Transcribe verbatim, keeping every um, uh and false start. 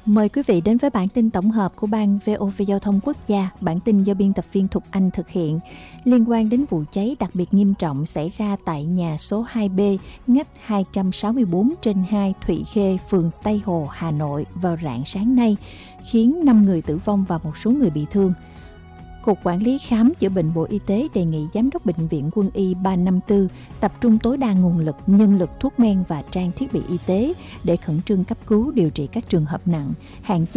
Mời quý vị đến với bản tin tổng hợp của Ban vê o vê Giao thông Quốc gia. Bản tin do biên tập viên Thục Anh thực hiện, liên quan đến vụ cháy đặc biệt nghiêm trọng xảy ra tại nhà số hai B, ngách hai trăm sáu mươi bốn trên hai Thụy Khê, phường Tây Hồ, Hà Nội vào rạng sáng nay, khiến năm người tử vong và một số người bị thương. Cục Quản lý Khám chữa bệnh Bộ Y tế đề nghị Giám đốc Bệnh viện Quân y ba năm tư tập trung tối đa nguồn lực, nhân lực, thuốc men và trang thiết bị y tế để khẩn trương cấp cứu điều trị các trường hợp nặng, hạn chế